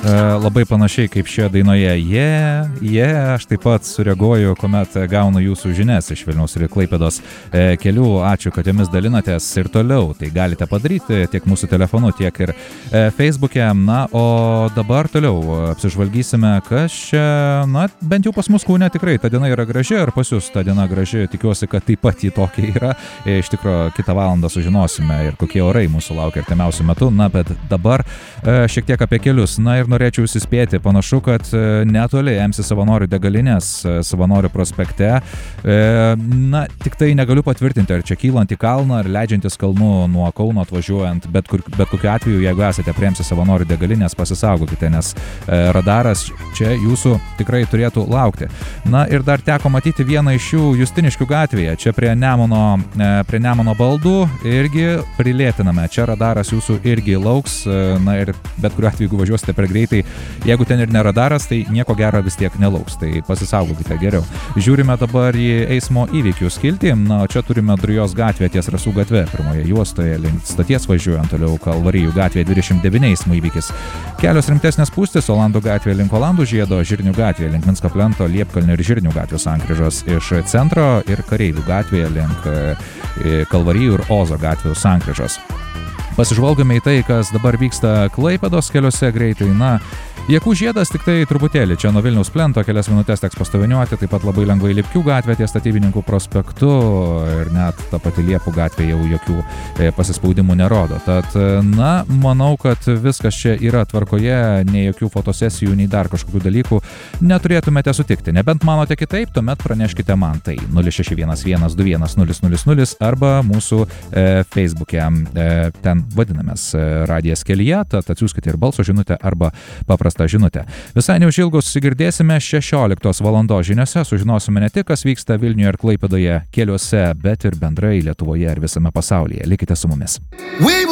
Labai panašiai kaip šioje dainoje. Aš taip pat sureaguoju, kuomet gaunu jūsų žinias iš Vilniaus ir Klaipėdos kelių. Ačiū, kad jomis dalinatės ir toliau. Tai galite padaryti tiek mūsų telefonu, tiek ir Facebook'e. Na, o dabar toliau apsižvalgysime, kas čia, na, bent jau pas mus Kaune tikrai ta diena yra graži, ar pas jūs ta diena graži, tikiuosi, kad taip pat jį tokia yra. Iš tikrųjų, kitą valandą sužinosime ir kokie orai mūsų laukia artimiausiu metu. Na, bet dabar šiek tiek apie kelius. Na ir norėčiau jūs įspėti, panašu, kad netoli MC Savanorių degalinės, Savanorių prospekte. Na, tik tai negaliu patvirtinti, ar čia kylant į kalną, ar leidžiantis kalnu nuo Kauno atvažiuojant, bet kokiu atveju, jeigu esate prie MC Savanorių degalinės, pasisaugokite, nes radaras čia jūsų tikrai turėtų laukti. Na ir dar teko matyti vieną iš jų Justiniškių gatvėje, čia prie Nemuno baldų, irgi prilėtiname, čia radaras jūsų irgi lauks, na ir bet kuriuo atveju, jeigu važiuosite per greitai, jeigu ten ir neradaras, tai nieko gero vis tiek nelauks, tai pasisaugokite geriau. Žiūrime dabar į eismo įvykių skiltį, na, čia turime Drujos gatvę ties Rasų gatve, pirmoje juostoje link stoties važiuojant, toliau Kalvarijų gatvė 29 eismo įvykis. Kelios rimtesnės spūstys, Olandų gatvė link Olandų žiedo, Žirnių gatvė link Minsko plento, Liepkalnio ir Žirnių gatvių sankryžos iš centro ir Kareivių gatvėje link Kalvarijų ir Ozo gatvių sankryžos. Pasižvalgome į tai, kas dabar vyksta Klaipėdos keliuose greitai. Na, Jakų žiedas tik tai truputėlį. Čia nuo Vilniaus plento kelias minutės teks pastoviniuoti, taip pat labai lengvai Lipkių gatvė ties Statybininkų prospektu ir net ta pati Liepų gatvė jau jokių pasispaudimų nerodo. Tad, na, manau, kad viskas čia yra tvarkoje, nei jokių fotosesijų, nei dar kažkokių dalykų neturėtumėte sutikti. Nebent manote kitaip, tuomet praneškite man tai 0611210000 arba mūsų Facebook'e. Ten vadinamės Radijas kelyje, tad atsiųskite ir balso žinutę arba paprastą žinutę. Visai neužilgo susigirdėsime 16 valandos žiniose, sužinosime ne tik, kas vyksta Vilniuje ir Klaipėdoje keliuose, bet ir bendrai Lietuvoje ir visame pasaulyje. Likite su mumis.